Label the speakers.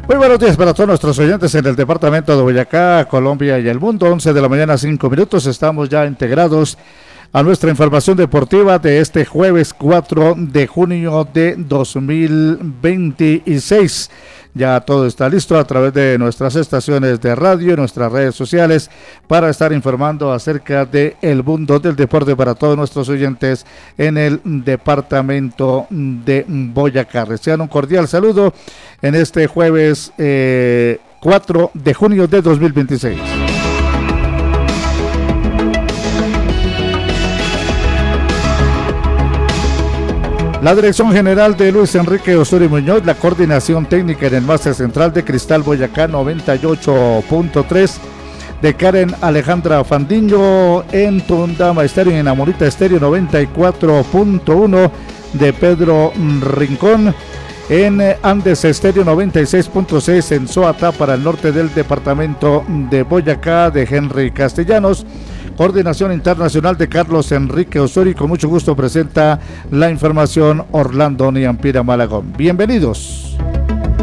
Speaker 1: Muy buenos días para todos nuestros oyentes en el departamento de Boyacá, Colombia y el mundo. 11 de la mañana, 5 minutos. Estamos ya integrados a nuestra información deportiva de este jueves 4 de junio de 2026. Ya todo está listo a través de nuestras estaciones de radio y nuestras redes sociales para estar informando acerca del mundo del deporte para todos nuestros oyentes en el departamento de Boyacá. Reciban un cordial saludo en este jueves 4 de junio de 2026. La dirección general de Luis Enrique Osorio Muñoz, la coordinación técnica en el máster central de Cristal Boyacá 98.3, de Karen Alejandra Fandiño en Tundama Estéreo y en Amorita Estéreo 94.1, de Pedro Rincón en Andes Estéreo 96.6 en Soatá para el norte del departamento de Boyacá, de Henry Castellanos. Coordinación internacional de Carlos Enrique Osorio, y con mucho gusto presenta la información Orlando Niampira Malagón. Bienvenidos.